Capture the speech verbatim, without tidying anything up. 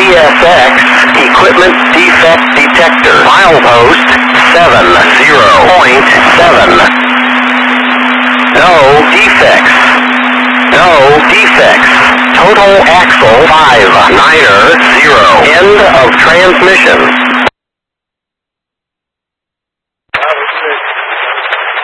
S X, equipment defect detector. Milepost seven zero point seven. No defects. No defects. Total axle five niner zero. End of transmission.